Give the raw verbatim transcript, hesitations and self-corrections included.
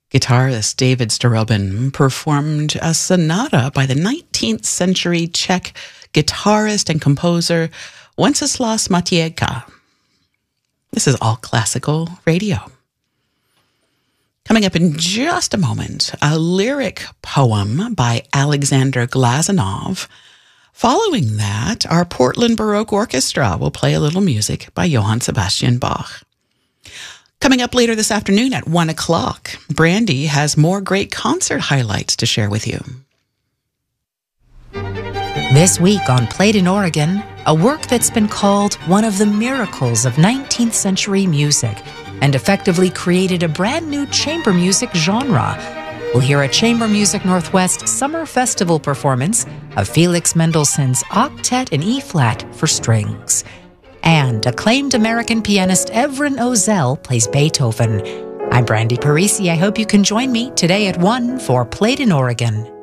Guitarist David Starobin performed a sonata by the nineteenth century Czech guitarist and composer Wenceslas Matějka. This is All Classical Radio. Coming up in just a moment, a lyric poem by Alexander Glazunov. Following that, our Portland Baroque Orchestra will play a little music by Johann Sebastian Bach. Coming up later this afternoon at one o'clock, Brandy has more great concert highlights to share with you. This week on Played in Oregon, a work that's been called one of the miracles of nineteenth century music and effectively created a brand new chamber music genre. We'll hear a Chamber Music Northwest Summer Festival performance of Felix Mendelssohn's Octet in E-flat for strings. And acclaimed American pianist Evren Ozel plays Beethoven. I'm Brandy Parisi. I hope you can join me today at one for Played in Oregon.